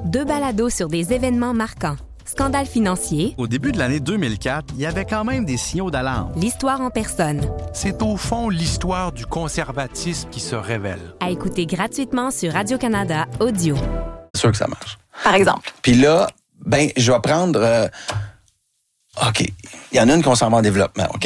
2 balados sur des événements marquants. Scandale financier. Au début de l'année 2004, il y avait quand même des signaux d'alarme. L'histoire en personne. C'est au fond l'histoire du conservatisme qui se révèle. À écouter gratuitement sur Radio-Canada Audio. C'est sûr que ça marche. Par exemple. Puis là, je vais prendre... OK, il y en a une qu'on s'en va en développement, OK?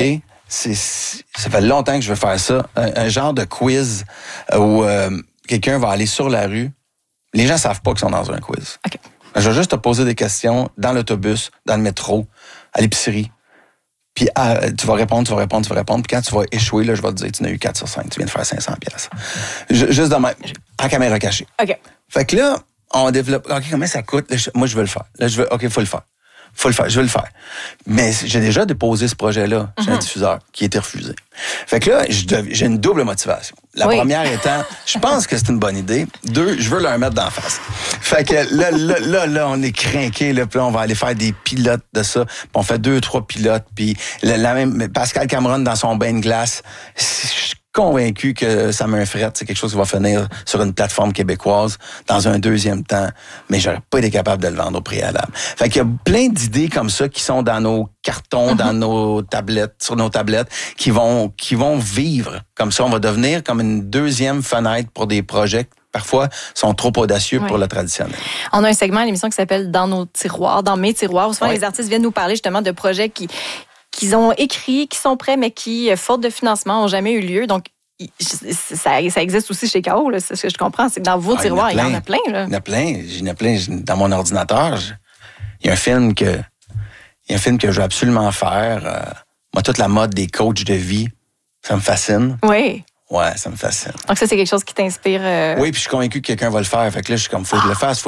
Ça fait longtemps que je veux faire ça. Un genre de quiz où quelqu'un va aller sur la rue. Les gens savent pas qu'ils sont dans un quiz. OK. Je vais juste te poser des questions dans l'autobus, dans le métro, à l'épicerie. Puis tu vas répondre. Puis quand tu vas échouer, là, je vais te dire, tu n'as eu 4 sur 5. Tu viens de faire 500 pièces. Juste de même, en caméra cachée. OK. Fait que là, on développe. OK, comment ça coûte? Là, moi, je veux le faire. Là, OK, faut le faire. Je veux le faire. Mais j'ai déjà déposé ce projet-là chez un diffuseur qui a été refusé. Fait que là, j'ai une double motivation. La première étant, je pense que c'est une bonne idée. 2, je veux leur mettre d'en face. Fait que là, on est crinqué. Puis là, on va aller faire des pilotes de ça. Puis on fait 2, 3 pilotes. Puis la même Pascal Cameron dans son bain de glace. Je suis convaincu que ça me fret, c'est quelque chose qui va finir sur une plateforme québécoise dans un deuxième temps, mais j'aurais pas été capable de le vendre au préalable. Fait qu'il y a plein d'idées comme ça qui sont dans nos cartons, dans nos tablettes, sur nos tablettes, qui vont vivre comme ça. On va devenir comme une deuxième fenêtre pour des projets qui, parfois, sont trop audacieux pour le traditionnel. On a un segment à l'émission qui s'appelle Dans nos tiroirs, dans mes tiroirs, où souvent les artistes viennent nous parler justement de projets qu'ils ont écrits, qui sont prêts, mais qui, faute de financement, n'ont jamais eu lieu. Donc, ça existe aussi chez K.O., là, c'est ce que je comprends. C'est que dans vos tiroirs, il y en a plein. Là. Il y en a plein. Dans mon ordinateur, il y a un film que je veux absolument faire. Moi, toute la mode des coachs de vie, ça me fascine. Oui. Ouais, ça me fascine. Donc ça, c'est quelque chose qui t'inspire. Oui, puis je suis convaincu que quelqu'un va le faire. Fait que là, je suis comme, faut que je le fasse.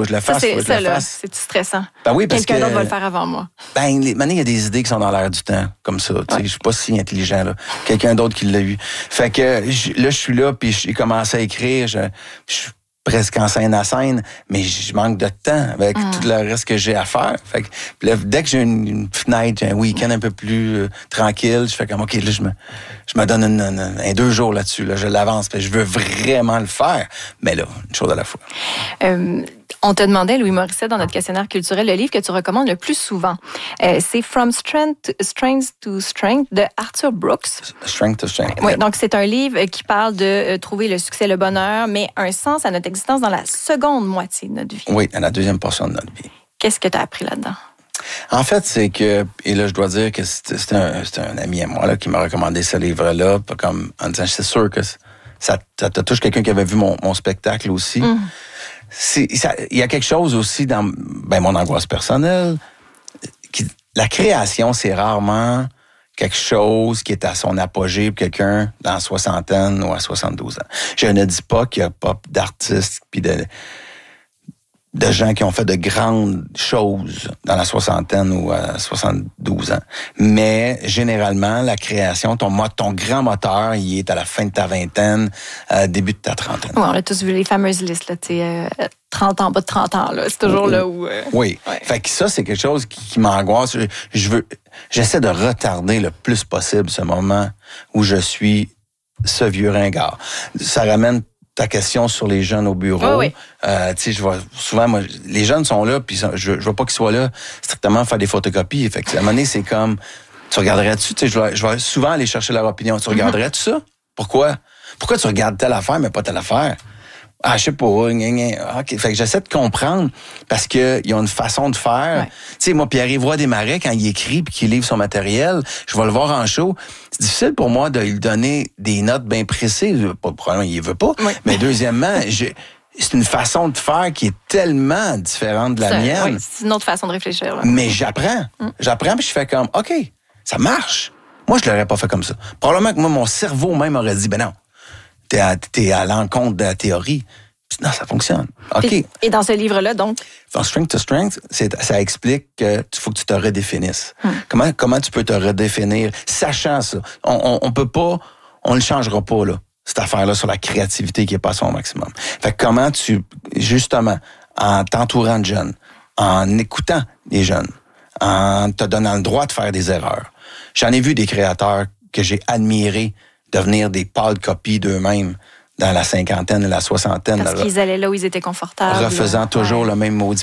C'est stressant. Ben oui, parce quelqu'un d'autre va le faire avant moi. Maintenant, il y a des idées qui sont dans l'air du temps, comme ça. Je suis pas si intelligent, là. Quelqu'un d'autre qui l'a eu. Fait que là, je suis là, puis j'ai commencé à écrire. Je suis presque en scène à scène, mais je manque de temps avec tout le reste que j'ai à faire. Fait que là, dès que j'ai une fenêtre, j'ai un week-end un peu plus tranquille, je fais comme, OK, là, je me donne un 2 jours là-dessus. Là, je l'avance. Je veux vraiment le faire. Mais là, une chose à la fois. On te demandait, Louis Morissette, dans notre questionnaire culturel, le livre que tu recommandes le plus souvent. C'est From Strength to Strength de Arthur Brooks. Strength to Strength. Oui, donc c'est un livre qui parle de trouver le succès, le bonheur, mais un sens à notre existence dans la seconde moitié de notre vie. Oui, dans la deuxième portion de notre vie. Qu'est-ce que tu as appris là-dedans? En fait, c'est que, et là, je dois dire que c'est un ami à moi là, qui m'a recommandé ce livre-là, comme en disant, c'est sûr que ça te touche quelqu'un qui avait vu mon spectacle aussi. Il y a quelque chose aussi dans mon angoisse personnelle. La création, c'est rarement quelque chose qui est à son apogée pour quelqu'un dans la soixantaine ou à 72 ans. Je ne dis pas qu'il n'y a pas d'artistes puis de gens qui ont fait de grandes choses dans la soixantaine ou à 72 ans. Mais généralement, la création, ton grand moteur, il est à la fin de ta vingtaine, début de ta trentaine. Oui, on a tous vu les fameuses listes, là, 30 ans, pas de 30 ans, là. C'est toujours là où... Oui. Ouais. Fait que ça, c'est quelque chose qui m'angoisse. J'essaie de retarder le plus possible ce moment où je suis ce vieux ringard. Ça ramène ta question sur les jeunes au bureau. Oui. Je vois souvent, moi, les jeunes sont là, puis je veux pas qu'ils soient là strictement faire des photocopies. Fait que, à un moment donné, c'est comme, tu regarderais-tu, je vais souvent aller chercher leur opinion. Tu regarderais-tu ça? Pourquoi? Pourquoi tu regardes telle affaire, mais pas telle affaire? Ah, je sais pas. OK. Fait que j'essaie de comprendre parce que y a une façon de faire. Ouais. Tu sais, moi, Pierre-Yves Roy Desmarais, quand il écrit puis qu'il livre son matériel, je vais le voir en show. C'est difficile pour moi de lui donner des notes bien précises. Probablement, il veut pas. Oui. Mais deuxièmement, c'est une façon de faire qui est tellement différente de la mienne. Oui, c'est une autre façon de réfléchir. Là. Mais j'apprends. J'apprends puis je fais comme, OK, ça marche. Moi, je l'aurais pas fait comme ça. Probablement que moi, mon cerveau même aurait dit, ben non. T'es à l'encontre de la théorie. Non, ça fonctionne. OK. Et dans ce livre-là, donc? From Strength to Strength, ça explique qu'il faut que tu te redéfinisses. Comment tu peux te redéfinir, sachant ça. On peut pas, on le changera pas, là, cette affaire-là sur la créativité qui est pas à son maximum. Fait que comment justement, en t'entourant de jeunes, en écoutant les jeunes, en te donnant le droit de faire des erreurs. J'en ai vu des créateurs que j'ai admirés devenir des pâles copies d'eux-mêmes dans la cinquantaine et la soixantaine. Parce qu'ils allaient là où ils étaient confortables. Refaisant toujours le même maudit